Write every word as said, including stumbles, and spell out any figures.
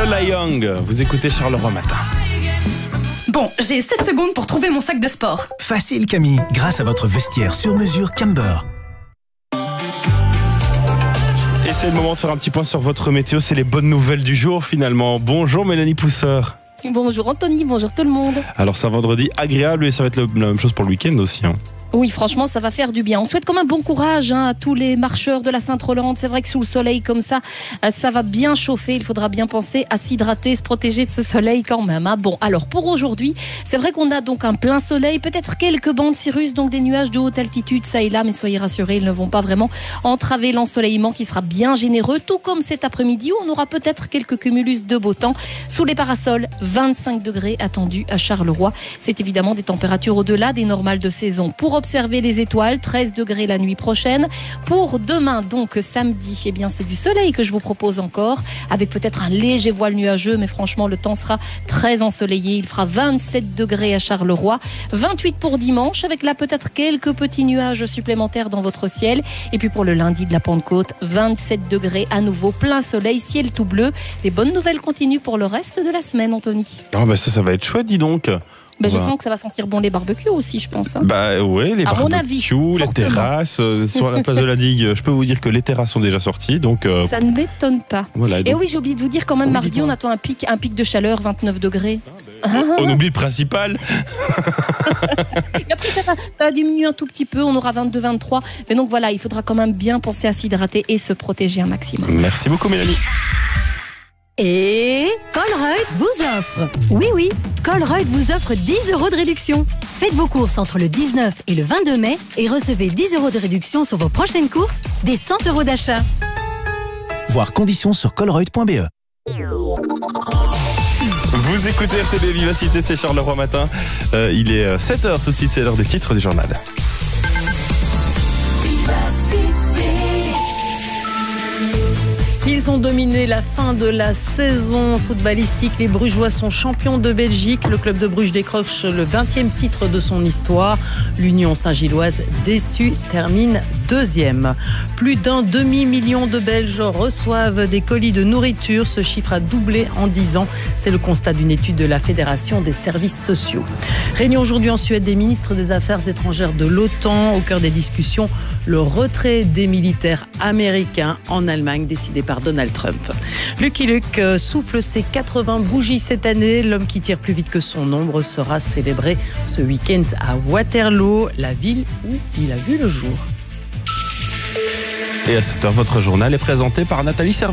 Lola Young, vous écoutez Charleroi Matin. Bon, j'ai sept secondes pour trouver mon sac de sport. Facile Camille, grâce à votre vestiaire sur mesure Camber. Et c'est le moment de faire un petit point sur votre météo, c'est les bonnes nouvelles du jour finalement. Bonjour Mélanie Pousseur. Bonjour Anthony, bonjour tout le monde. Alors c'est un vendredi agréable et ça va être la même chose pour le week-end aussi. Hein. Oui, franchement, ça va faire du bien. On souhaite quand même bon courage hein, à tous les marcheurs de la Sainte-Rolande. C'est vrai que sous le soleil comme ça, ça va bien chauffer. Il faudra bien penser à s'hydrater, se protéger de ce soleil quand même. Hein. Bon, alors pour aujourd'hui, c'est vrai qu'on a donc un plein soleil, peut-être quelques bandes cirrus, donc des nuages de haute altitude, ça et là, mais soyez rassurés, ils ne vont pas vraiment entraver l'ensoleillement qui sera bien généreux. Tout comme cet après-midi où on aura peut-être quelques cumulus de beau temps. Sous les parasols, vingt-cinq degrés attendus à Charleroi. C'est évidemment des températures au-delà des normales de saison. Pour observer les étoiles, treize degrés la nuit prochaine. Pour demain, donc samedi, eh bien c'est du soleil que je vous propose encore, avec peut-être un léger voile nuageux, mais franchement le temps sera très ensoleillé. Il fera vingt-sept degrés à Charleroi, vingt-huit pour dimanche, avec là peut-être quelques petits nuages supplémentaires dans votre ciel. Et puis pour le lundi de la Pentecôte, vingt-sept degrés à nouveau, plein soleil, ciel tout bleu. Les bonnes nouvelles continuent pour le reste de la semaine, Anthony. Oh bah ça, ça va être chouette, dis donc. Ben, je bah. sens que ça va sentir bon les barbecues aussi, je pense. Hein. Bah ouais, les à barbecues, mon avis, les fortement. terrasses, euh, sur la place de la digue. Je peux vous dire que les terrasses sont déjà sorties, donc. Euh, ça ne m'étonne pas. Voilà, et, donc... et oui, j'ai oublié de vous dire quand même, oui, mardi, dis-moi. on attend un pic, un pic de chaleur, vingt-neuf degrés. Ah, bah, on oublie le principal. Et après, ça va, ça va diminuer un tout petit peu, on aura vingt-deux vingt-trois. Mais donc voilà, il faudra quand même bien penser à s'hydrater et se protéger un maximum. Merci beaucoup, Mélanie. Et Colruyt vous offre. Oui, oui, Colruyt vous offre dix euros de réduction. Faites vos courses entre le dix-neuf et le vingt-deux mai et recevez dix euros de réduction sur vos prochaines courses, des cent euros d'achat. Voir conditions sur colruyt point b e. Vous écoutez R T B Vivacité, c'est Charleroi Matin. Euh, il est sept heures tout de suite, c'est l'heure des titres du journal. Ils ont dominé la fin de la saison footballistique. Les Brugeois sont champions de Belgique. Le club de Bruges décroche le vingtième titre de son histoire. L'Union Saint-Gilloise, déçue, termine deuxième. Plus d'un demi-million de Belges reçoivent des colis de nourriture. Ce chiffre a doublé en dix ans. C'est le constat d'une étude de la Fédération des services sociaux. Réunion aujourd'hui en Suède des ministres des Affaires étrangères de l'OTAN. Au cœur des discussions, le retrait des militaires américains en Allemagne, décidé par Donald Trump. Lucky Luke souffle ses quatre-vingts bougies cette année. L'homme qui tire plus vite que son ombre sera célébré ce week-end à Waterloo, la ville où il a vu le jour. Et à cette heure, votre journal est présenté par Nathalie Servet.